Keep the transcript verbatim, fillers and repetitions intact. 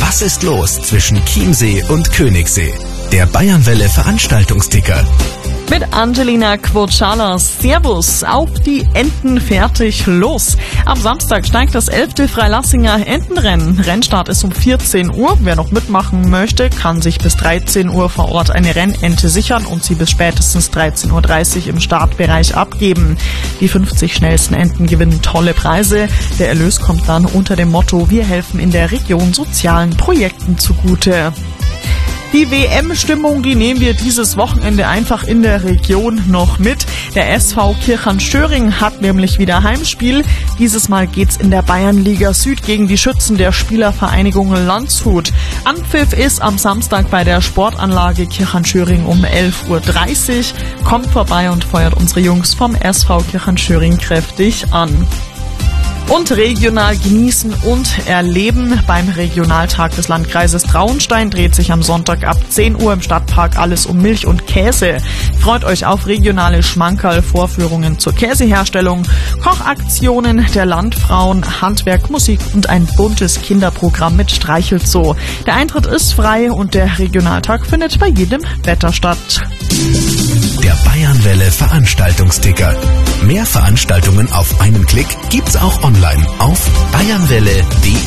Was ist los zwischen Chiemsee und Königssee? Der Bayernwelle Veranstaltungsticker. Mit Angelina Quotschala. Servus, auf die Enten fertig, los. Am Samstag steigt das elfte Freilassinger Entenrennen. Rennstart ist um vierzehn Uhr. Wer noch mitmachen möchte, kann sich bis dreizehn Uhr vor Ort eine Rennente sichern und sie bis spätestens dreizehn Uhr dreißig im Startbereich abgeben. Die fünfzig schnellsten Enten gewinnen tolle Preise. Der Erlös kommt dann unter dem Motto: Wir helfen in der Region sozialen Projekten zugute. Die W M-Stimmung, die nehmen wir dieses Wochenende einfach in der Region noch mit. Der S V Kirchhahn-Schöring hat nämlich wieder Heimspiel. Dieses Mal geht's in der Bayernliga Süd gegen die Schützen der Spielervereinigung Landshut. Anpfiff ist am Samstag bei der Sportanlage Kirchhahn-Schöring um elf Uhr dreißig. Kommt vorbei und feuert unsere Jungs vom S V Kirchhahn-Schöring kräftig an. Und regional genießen und erleben. Beim Regionaltag des Landkreises Traunstein dreht sich am Sonntag ab zehn Uhr im Stadtpark alles um Milch und Käse. Freut euch auf regionale Schmankerl, Vorführungen zur Käseherstellung, Kochaktionen der Landfrauen, Handwerk, Musik und ein buntes Kinderprogramm mit Streichelzoo. Der Eintritt ist frei und der Regionaltag findet bei jedem Wetter statt. Der Bayernwelle Veranstaltungsticker. Mehr Veranstaltungen auf einen Klick gibt's auch online auf bayernwelle punkt de.